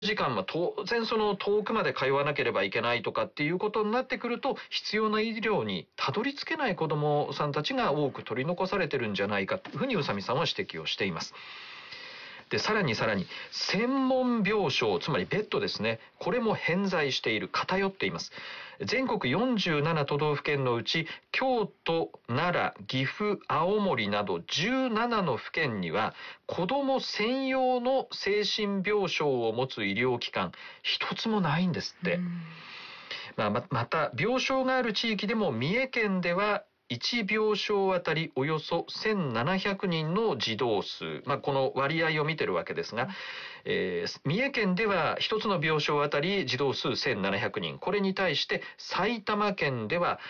時間、当然その遠くまで通わなければいけないとかっていうことになってくると、必要な医療にたどり着けない子どもさんたちが多く取り残されてるんじゃないかというふうに宇佐美さんは指摘をしています。で、さらに専門病床、つまりベッドですね、これも偏在している、偏っています。全国47都道府県のうち、京都、奈良、岐阜、青森など17の府県には、子ども専用の精神病床を持つ医療機関、一つもないんですって。また、病床がある地域でも、三重県では、1病床あたりおよそ1700人の児童数、この割合を見てるわけですが、三重県では一つの病床あたり児童数1700人、これに対して埼玉県では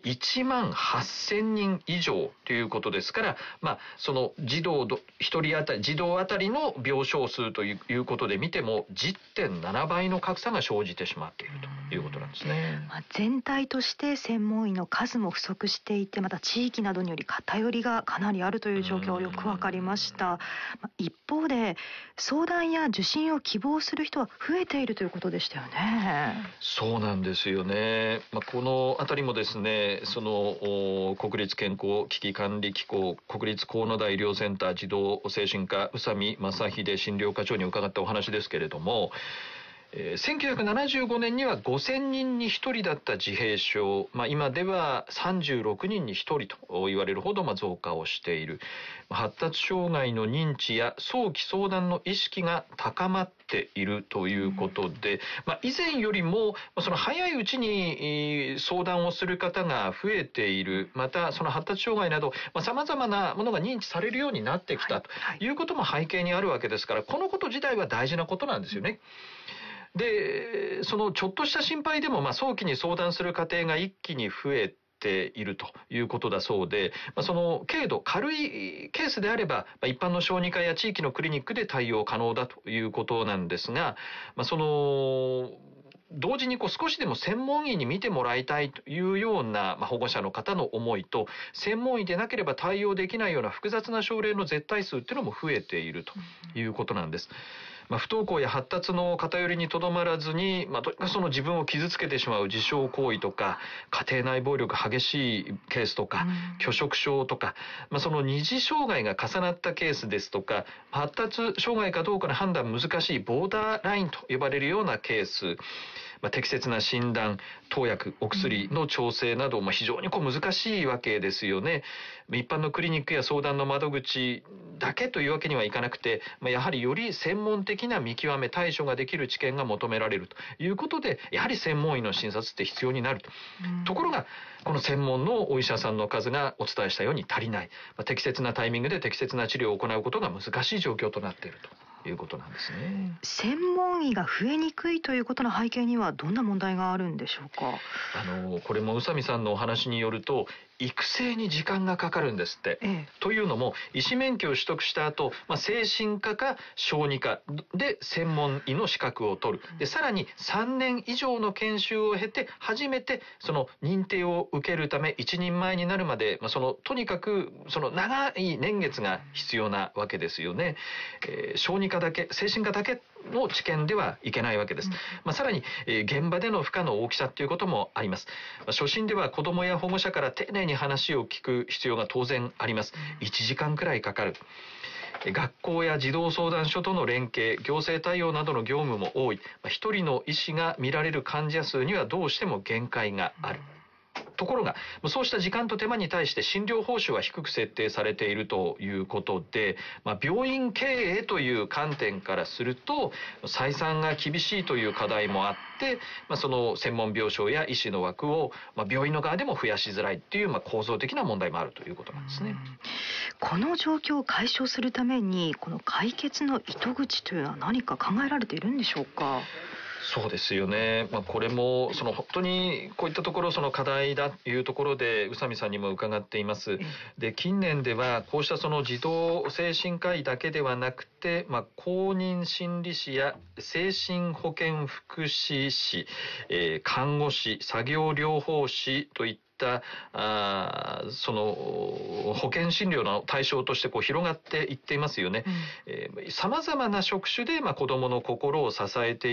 1万8000人以上ということですから、その児童あたりの病床数ということで見ても 10.7 倍の格差が生じてしまっているということなんですね。 全体として専門医の数も不足していて、また地域などにより偏りがかなりあるという状況がよくわかりました。一方で相談や受診を希望する人は増えているということでしたよね。 そうなんですよね。このあたりもですね、その国立健康危機管理機構国立高野田医療センター児童精神科宇佐美正秀診療課長に伺ったお話ですけれども、1975年には5000人に1人だった自閉症、今では36人に1人と言われるほど増加をしている。発達障害の認知や早期相談の意識が高まっているということで、以前よりもその早いうちに相談をする方が増えている。またその発達障害など様々なものが認知されるようになってきたということも背景にあるわけですから、このこと自体は大事なことなんですよね。で、そのちょっとした心配でも早期に相談する家庭が一気に増えているということだそうで、その軽度軽いケースであれば一般の小児科や地域のクリニックで対応可能だということなんですが、その同時に少しでも専門医に見てもらいたいというような保護者の方の思いと、専門医でなければ対応できないような複雑な症例の絶対数っていうのも増えているということなんです。不登校や発達の偏りにとどまらずに、とにかくその自分を傷つけてしまう自傷行為とか、家庭内暴力激しいケースとか、拒食症とか、その二次障害が重なったケースですとか、発達障害かどうかの判断難しいボーダーラインと呼ばれるようなケース、適切な診断、投薬、お薬の調整なども非常に難しいわけですよね。一般のクリニックや相談の窓口だけというわけにはいかなくて、やはりより専門的な見極め、対処ができる知見が求められるということで、やはり専門医の診察って必要になると。ところが、この専門のお医者さんの数がお伝えしたように足りない。適切なタイミングで適切な治療を行うことが難しい状況となっているということなんですね。 専門医が増えにくいということの背景にはどんな問題があるんでしょうか。 これも宇佐美さんのお話によると、育成に時間がかかるんですって。というのも、医師免許を取得した後、精神科か小児科で専門医の資格を取る。で、さらに3年以上の研修を経て、初めてその認定を受けるため、一人前になるまで、とにかくその長い年月が必要なわけですよね。小児科だけ、精神科だけの知見ではいけないわけです。さらに、現場での負荷の大きさということもあります。初診では子どもや保護者から丁寧に話を聞く必要が当然あります。1時間くらいかかる。学校や児童相談所との連携、行政対応などの業務も多い。一人の医師が見られる患者数にはどうしても限界がある。ところが、そうした時間と手間に対して診療報酬は低く設定されているということで、病院経営という観点からすると、採算が厳しいという課題もあって、その専門病床や医師の枠を、病院の側でも増やしづらいっていう、構造的な問題もあるということなんですね。 この状況を解消するために、この解決の糸口というのは何か考えられているんでしょうか。 そうですよね。これも本当にこういったところ課題だというところで宇佐美さんにも伺っています。で、近年ではこうした児童精神科医だけではなくて、公認心理師や精神保健福祉士、看護師、作業療法士といったその保険診療の対象として広がっていっていますよね。様々な職種で子どもの心を支えて